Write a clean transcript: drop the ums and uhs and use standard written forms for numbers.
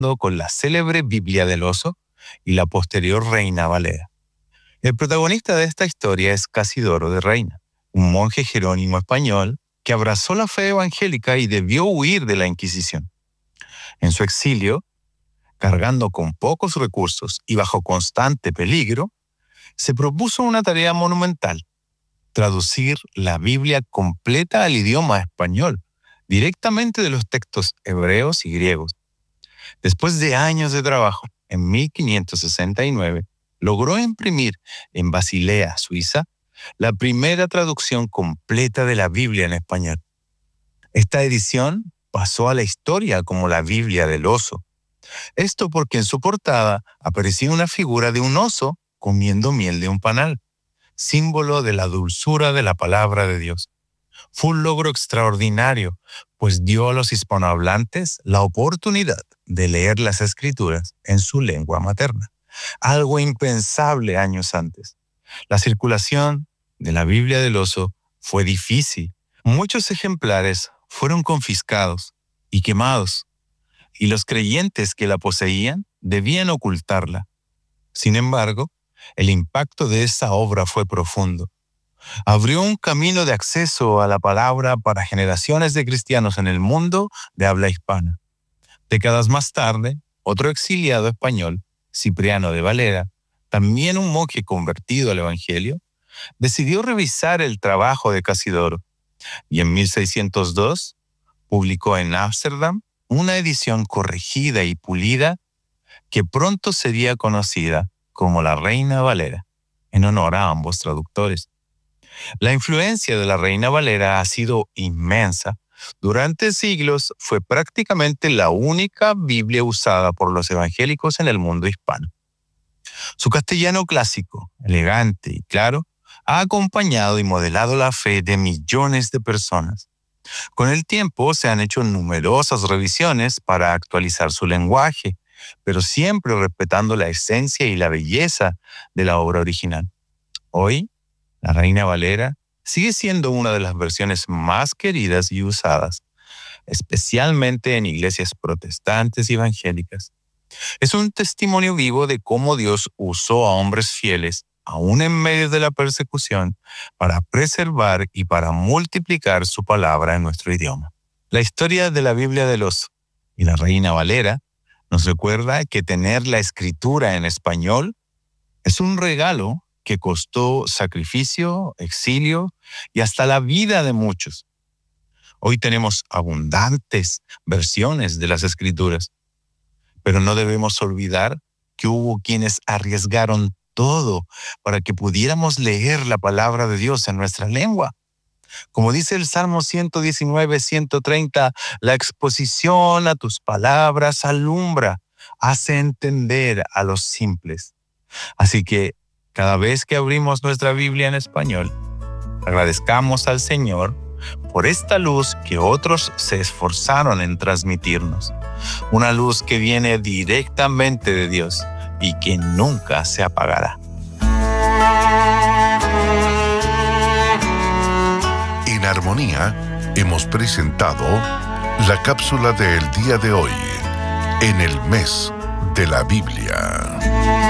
con la célebre Biblia del Oso y la posterior Reina Valera. El protagonista de esta historia es Casidoro de Reina, un monje jerónimo español que abrazó la fe evangélica y debió huir de la Inquisición. En su exilio, cargando con pocos recursos y bajo constante peligro, se propuso una tarea monumental: traducir la Biblia completa al idioma español, directamente de los textos hebreos y griegos. Después de años de trabajo, en 1569, logró imprimir en Basilea, Suiza, la primera traducción completa de la Biblia en español. Esta edición pasó a la historia como la Biblia del Oso. Esto porque en su portada aparecía una figura de un oso comiendo miel de un panal, símbolo de la dulzura de la palabra de Dios. Fue un logro extraordinario, pues dio a los hispanohablantes la oportunidad de leer las Escrituras en su lengua materna, algo impensable años antes. La circulación de la Biblia del Oso fue difícil. Muchos ejemplares fueron confiscados y quemados, y los creyentes que la poseían debían ocultarla. Sin embargo, el impacto de esta obra fue profundo. Abrió un camino de acceso a la palabra para generaciones de cristianos en el mundo de habla hispana. Décadas más tarde, otro exiliado español, Cipriano de Valera, también un monje convertido al Evangelio, decidió revisar el trabajo de Casidoro y en 1602 publicó en Ámsterdam una edición corregida y pulida que pronto sería conocida como la Reina Valera, en honor a ambos traductores. La influencia de la Reina Valera ha sido inmensa. Durante siglos fue prácticamente la única Biblia usada por los evangélicos en el mundo hispano. Su castellano clásico, elegante y claro, ha acompañado y modelado la fe de millones de personas. Con el tiempo se han hecho numerosas revisiones para actualizar su lenguaje, pero siempre respetando la esencia y la belleza de la obra original. Hoy, la Reina Valera sigue siendo una de las versiones más queridas y usadas, especialmente en iglesias protestantes y evangélicas. Es un testimonio vivo de cómo Dios usó a hombres fieles, aún en medio de la persecución, para preservar y para multiplicar su palabra en nuestro idioma. La historia de la Biblia del Oso y la Reina Valera nos recuerda que tener la escritura en español es un regalo que costó sacrificio, exilio y hasta la vida de muchos. Hoy tenemos abundantes versiones de las Escrituras, pero no debemos olvidar que hubo quienes arriesgaron todo para que pudiéramos leer la palabra de Dios en nuestra lengua. Como dice el Salmo 119, 130, la exposición a tus palabras alumbra, hace entender a los simples. Así que cada vez que abrimos nuestra Biblia en español, agradezcamos al Señor por esta luz que otros se esforzaron en transmitirnos. Una luz que viene directamente de Dios y que nunca se apagará. En Armonía hemos presentado la cápsula del día de hoy, en el mes de la Biblia.